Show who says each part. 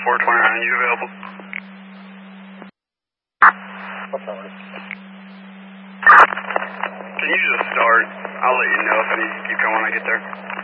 Speaker 1: 429, you available?
Speaker 2: What's that?
Speaker 1: Can you just start? I'll let you know if I need to keep going when I get there.